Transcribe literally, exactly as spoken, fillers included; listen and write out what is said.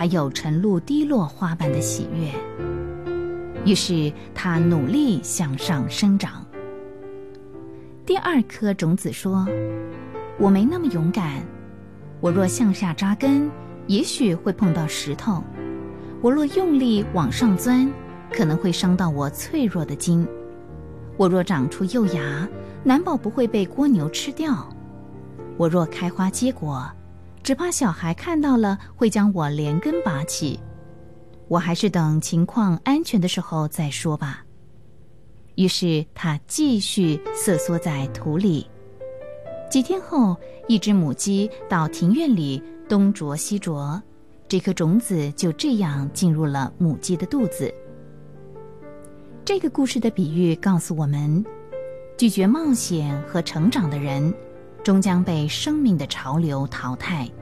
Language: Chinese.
还有晨露滴落花般的喜悦。于是他努力向上生长。第二颗种子说，我没那么勇敢，我若向下扎根，也许会碰到石头，我若用力往上钻，可能会伤到我脆弱的筋，我若长出幼芽，难保不会被蜗牛吃掉，我若开花结果，只怕小孩看到了会将我连根拔起，我还是等情况安全的时候再说吧。于是他继续瑟缩在土里。几天后，一只母鸡到庭院里东啄西啄，这颗种子就这样进入了母鸡的肚子。这个故事的比喻告诉我们，拒绝冒险和成长的人，终将被生命的潮流淘汰。